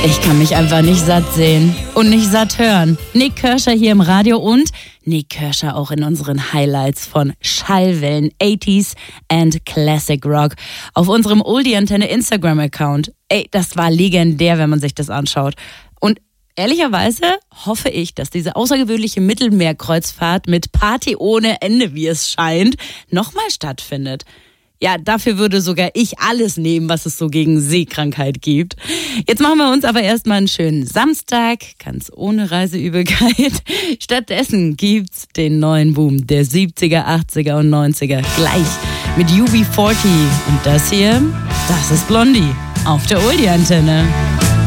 Ich kann mich einfach nicht satt sehen und nicht satt hören. Nik Kershaw hier im Radio und Nik Kershaw auch in unseren Highlights von Schallwellen 80s and Classic Rock auf unserem Oldie Antenne Instagram-Account. Ey, das war legendär, wenn man sich das anschaut. Und ehrlicherweise hoffe ich, dass diese außergewöhnliche Mittelmeerkreuzfahrt mit Party ohne Ende, wie es scheint, nochmal stattfindet. Ja, dafür würde sogar ich alles nehmen, was es so gegen Seekrankheit gibt. Jetzt machen wir uns aber erstmal einen schönen Samstag, ganz ohne Reiseübelkeit. Stattdessen gibt's den neuen Boom der 70er, 80er und 90er gleich mit UB40. Und das hier, das ist Blondie auf der Oldie-Antenne.